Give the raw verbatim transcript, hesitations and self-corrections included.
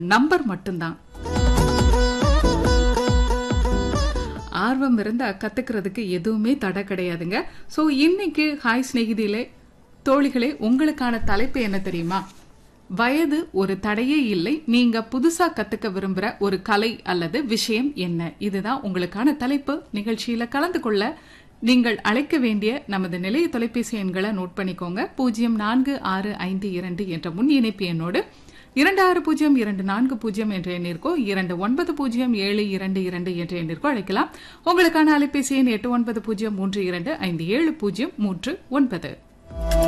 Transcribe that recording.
Number மட்டும்தான். ஆர்வம் இருந்தா கத்துக்கிறதுக்கு எதுவுமே தடை கிடையாதுங்க. சோ இன்னைக்கு ஹாய் ஸ்நேகிதிலே தோழிகளே, உங்களுக்கான தலைப்பு என்ன தெரியுமா? வயது ஒரு தடையே இல்லை, நீங்க புதுசா கத்துக்க விரும்புற ஒரு கலை அல்லது விஷயம் என்ன? இதுதான் உங்களுக்கான தலைப்பு. நிகழ்ச்சியில கலந்து கொள்ள நீங்கள் அழைக்க வேண்டிய நமது நிலைய தொலைபேசி எண்களை நோட் பண்ணிக்கோங்க. பூஜ்ஜியம் நான்கு ஆறு ஐந்து இரண்டு என்ற முன் இணைப்பு எண்ணோடு இரண்டு ஆறு பூஜ்ஜியம் இரண்டு நான்கு பூஜ்ஜியம் என்ற எண்ணிற்கோ இரண்டு ஒன்பது பூஜ்ஜியம் ஏழு இரண்டு இரண்டு என்ற எண்ணிற்கோ அழைக்கலாம். உங்களுக்கான அலைபேசி எண் எட்டு ஒன்பது பூஜ்ஜியம் மூன்று இரண்டு ஐந்து ஏழு பூஜ்ஜியம் மூன்று ஒன்பது.